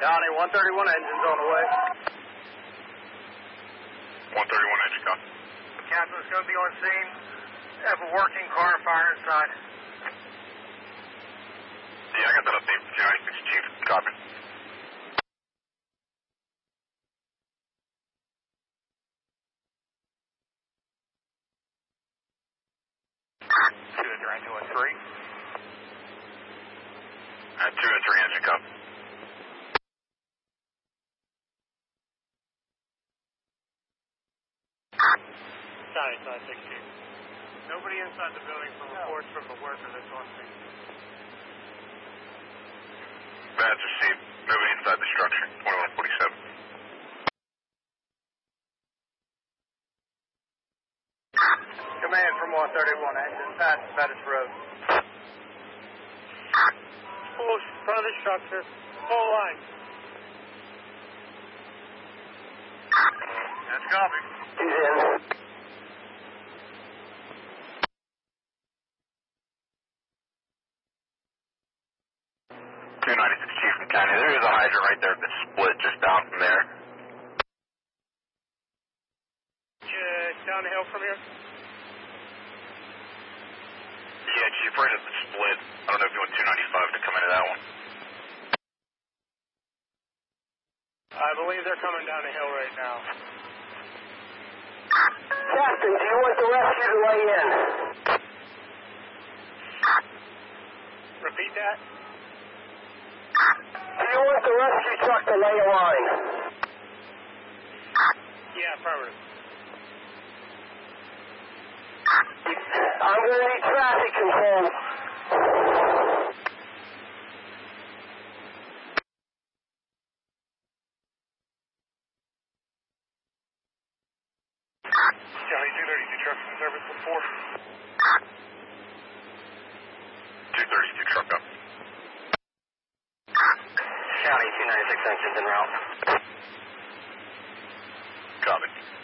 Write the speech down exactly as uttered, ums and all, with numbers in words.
County, one thirty-one engines on the way. one thirty-one engine, copy. Captain's going to be on scene. Have a working car fire inside. Yeah, I got that update from two ninety-six, Chief. Copy. two to three, two and three. Uh, two and three engine, copy. County, nine six Chief. Nobody inside the building for reports from a worker that's on scene. That's received. Moving inside the structure, twenty-one forty-seven. Command from one thirty-one engine, past Pettis Road. Full front of the structure, full line. That's copy. He's in. two ninety-six, Chief from County. There is a hydrant right there that's split just down from there. Just down the hill from here? Yeah, Chief, right at the split. I don't know if you want two ninety-five to come into that one. I believe they're coming down the hill right now. Captain, do you want the rescue to weigh in? Repeat that? Do you want the rescue truck to lay a line? Yeah, affirmative. I'm going to need traffic control. County two thirty-two trucks in service before. two thirty-two truck up. County two ninety-six engines en route. Copy.